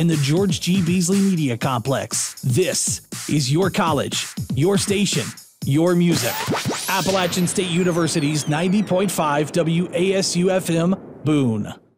in the George G. Beasley Media Complex. This is your college, your station, your music. Appalachian State University's 90.5 WASU FM, Boone.